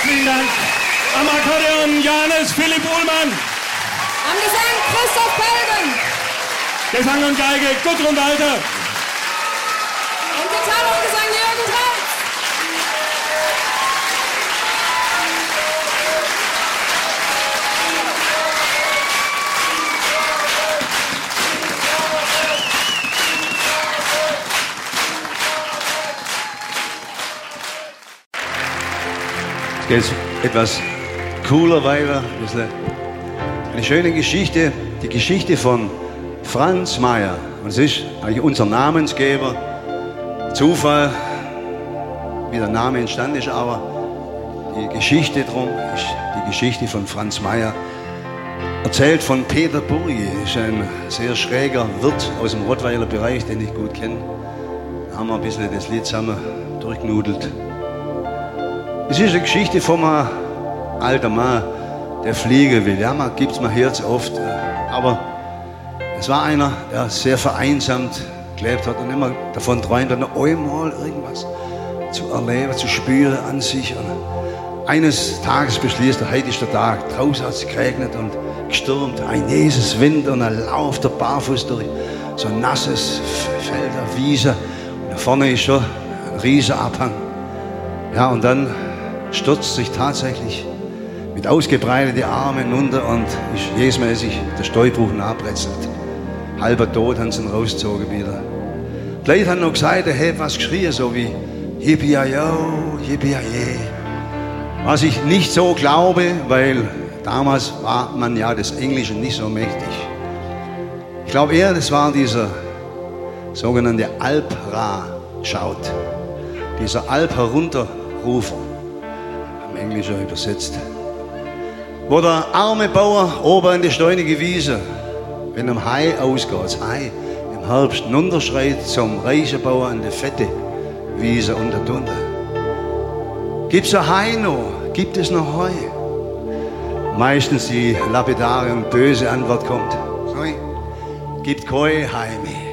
Herzlichen Dank. Am Akkordeon Johannes Philipp Uhlmann. Am Gesang Christoph Pelgen. Gesang und Geige Gudrun Walter. Und Gitarre und Gesang Jürgen Trautz. Jetzt etwas cooler weiter. Eine schöne Geschichte, die Geschichte von Franz Mayer. Und es ist eigentlich unser Namensgeber. Zufall, wie der Name entstanden ist, aber die Geschichte drum ist die Geschichte von Franz Mayer. Erzählt von Peter Burgi, ist ein sehr schräger Wirt aus dem Rottweiler Bereich, den ich gut kenne. Da haben wir ein bisschen das Lied zusammen durchgenudelt. Es ist eine Geschichte von einem alten Mann, der fliegen will. Ja, man gibt's mir Herz oft. Aber es war einer, der sehr vereinsamt gelebt hat und immer davon träumt, noch einmal irgendwas zu erleben, zu spüren an sich. Und eines Tages beschließt er, heute ist der Tag. Draußen hat es geregnet und gestürmt. Ein Jesus Wind und er lauft der barfuß durch so ein nasses Feld, eine Wiese. Und da vorne ist schon ein riesiger Abhang. Ja, und dann stürzt sich tatsächlich mit ausgebreiteten Armen runter und ist jeesmäßig der Steuerbruch nachbrezelt. Halber tot haben sie ihn rausgezogen wieder. Die Leute haben noch gesagt, er hätte was geschrien, so wie Yippie-yo, Yippie-ye. Was ich nicht so glaube, weil damals war man ja des Englischen nicht so mächtig. Ich glaube eher, das war dieser sogenannte Alp-Ra-Schaut. Dieser Alp-Herunterrufer. Englischer übersetzt. Wo der arme Bauer oben an die steunige Wiese, wenn am Hai ausgeht, das Hai im Herbst runterschreit zum reichen Bauer an die fette Wiese unter drunter. Gibt's ein Hai noch? Gibt es noch Heu? Meistens die lapidare und böse Antwort kommt: Nein, gibt kein Hai mehr.